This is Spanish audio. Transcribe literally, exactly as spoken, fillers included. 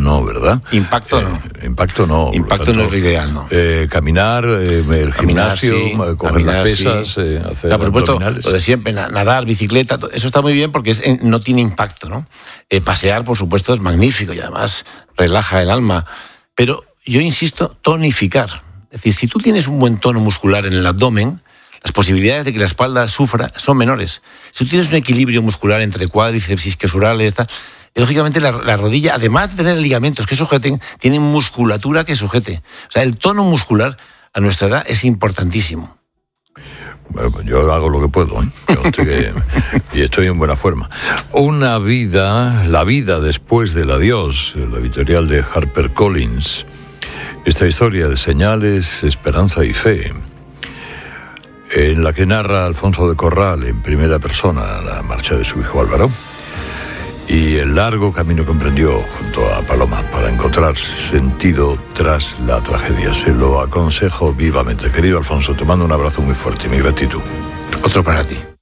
no, ¿verdad? Impacto eh, no. Impacto no. Impacto tanto, no es lo ideal, ¿no? Eh, caminar, eh, el caminar, gimnasio, sí, coger caminar, las pesas, sí. eh, hacer o sea, por supuesto, abdominales. Lo de siempre, nadar, bicicleta, eso está muy bien porque es, no tiene impacto, ¿no? Eh, pasear, por supuesto, es magnífico y además relaja el alma. Pero yo insisto, tonificar. Es decir, si tú tienes un buen tono muscular en el abdomen, las posibilidades de que la espalda sufra son menores. Si tú tienes un equilibrio muscular entre cuádriceps, isquiosurales, está, lógicamente la, la rodilla, además de tener ligamentos que sujeten, tiene musculatura que sujete. O sea, el tono muscular a nuestra edad es importantísimo. Bueno, pues yo hago lo que puedo, ¿eh? que, y estoy en buena forma. Una vida, la vida después del adiós, la editorial de HarperCollins. Esta historia de señales, esperanza y fe, en la que narra Alfonso de Corral en primera persona la marcha de su hijo Álvaro y el largo camino que emprendió junto a Paloma para encontrar sentido tras la tragedia. Se lo aconsejo vivamente. Querido Alfonso, te mando un abrazo muy fuerte y mi gratitud. Otro para ti.